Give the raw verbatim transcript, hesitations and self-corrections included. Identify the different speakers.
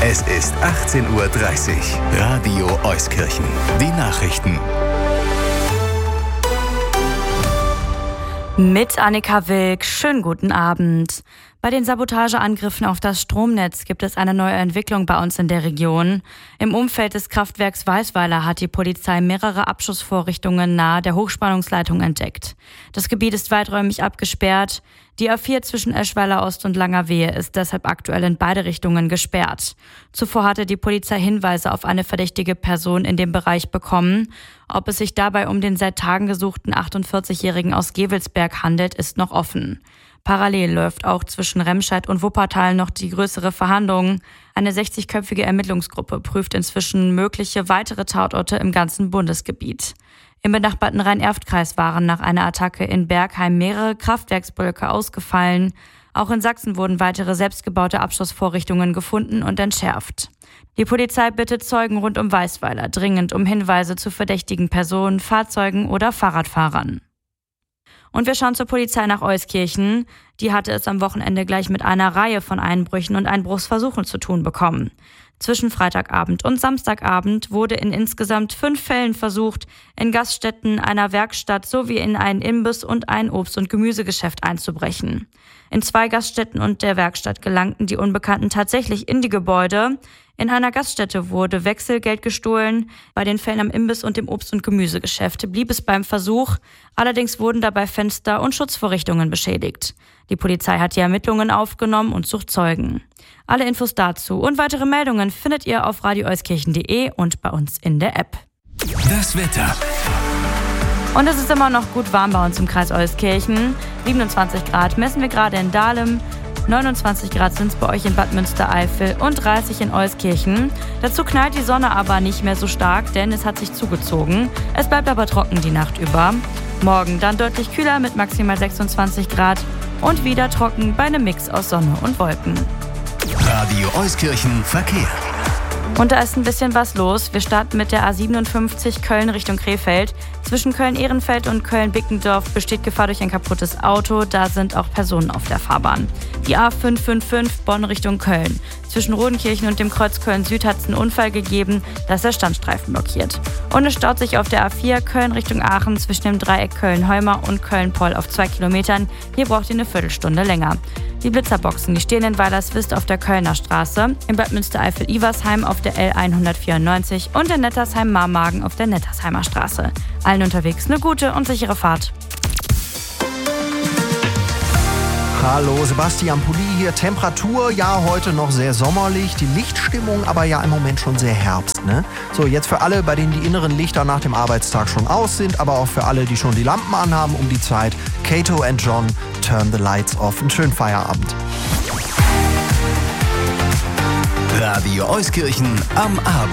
Speaker 1: Es ist achtzehn Uhr dreißig. Radio Euskirchen. Die Nachrichten.
Speaker 2: Mit Annika Wilk. Schönen guten Abend. Bei den Sabotageangriffen auf das Stromnetz gibt es eine neue Entwicklung bei uns in der Region. Im Umfeld des Kraftwerks Weisweiler hat die Polizei mehrere Abschussvorrichtungen nahe der Hochspannungsleitung entdeckt. Das Gebiet ist weiträumig abgesperrt. Die A vier zwischen Eschweiler Ost und Langerwehe ist deshalb aktuell in beide Richtungen gesperrt. Zuvor hatte die Polizei Hinweise auf eine verdächtige Person in dem Bereich bekommen. Ob es sich dabei um den seit Tagen gesuchten achtundvierzigjährigen aus Gevelsberg handelt, ist noch offen. Parallel läuft auch zwischen Remscheid und Wuppertal noch die größere Verhandlung. Eine sechzigköpfige Ermittlungsgruppe prüft inzwischen mögliche weitere Tatorte im ganzen Bundesgebiet. Im benachbarten Rhein-Erft-Kreis waren nach einer Attacke in Bergheim mehrere Kraftwerksblöcke ausgefallen. Auch in Sachsen wurden weitere selbstgebaute Abschussvorrichtungen gefunden und entschärft. Die Polizei bittet Zeugen rund um Weisweiler dringend um Hinweise zu verdächtigen Personen, Fahrzeugen oder Fahrradfahrern. Und wir schauen zur Polizei nach Euskirchen. Die hatte es am Wochenende gleich mit einer Reihe von Einbrüchen und Einbruchsversuchen zu tun bekommen. Zwischen Freitagabend und Samstagabend wurde in insgesamt fünf Fällen versucht, in Gaststätten, einer Werkstatt sowie in einen Imbiss und ein Obst- und Gemüsegeschäft einzubrechen. In zwei Gaststätten und der Werkstatt gelangten die Unbekannten tatsächlich in die Gebäude. In einer Gaststätte wurde Wechselgeld gestohlen. Bei den Fällen am Imbiss und dem Obst- und Gemüsegeschäft blieb es beim Versuch. Allerdings wurden dabei Fenster und Schutzvorrichtungen beschädigt. Die Polizei hat die Ermittlungen aufgenommen und sucht Zeugen. Alle Infos dazu und weitere Meldungen findet ihr auf radio euskirchen punkt de und bei uns in der App.
Speaker 1: Das Wetter.
Speaker 2: Und es ist immer noch gut warm bei uns im Kreis Euskirchen. siebenundzwanzig Grad messen wir gerade in Dahlem. neunundzwanzig Grad sind es bei euch in Bad Münstereifel und dreißig in Euskirchen. Dazu knallt die Sonne aber nicht mehr so stark, denn es hat sich zugezogen. Es bleibt aber trocken die Nacht über. Morgen dann deutlich kühler mit maximal sechsundzwanzig Grad und wieder trocken bei einem Mix aus Sonne und Wolken.
Speaker 1: Radio Euskirchen Verkehr.
Speaker 2: Und da ist ein bisschen was los. Wir starten mit der A siebenundfünfzig Köln Richtung Krefeld. Zwischen Köln-Ehrenfeld und Köln-Bickendorf besteht Gefahr durch ein kaputtes Auto. Da sind auch Personen auf der Fahrbahn. Die A fünf fünf fünf Bonn Richtung Köln. Zwischen Rodenkirchen und dem Kreuz Köln-Süd hat es einen Unfall gegeben, da ist der Standstreifen blockiert. Und es staut sich auf der A vier Köln Richtung Aachen zwischen dem Dreieck Köln-Heumer und Köln-Poll auf zwei Kilometern. Hier braucht ihr eine Viertelstunde länger. Die Blitzerboxen, die stehen in Weilerswist auf der Kölner Straße, in Bad Münstereifel-Iversheim auf der L hundertvierundneunzig und in Nettersheim-Marmagen auf der Nettersheimer Straße. Allen unterwegs eine gute und sichere Fahrt.
Speaker 3: Hallo, Sebastian Pulli hier. Temperatur, ja, heute noch sehr sommerlich. Die Lichtstimmung aber ja im Moment schon sehr Herbst, ne? So, jetzt für alle, bei denen die inneren Lichter nach dem Arbeitstag schon aus sind, aber auch für alle, die schon die Lampen anhaben um die Zeit. Kato and John, Turn the Lights Off. Einen schönen Feierabend.
Speaker 1: Radio Euskirchen am Abend.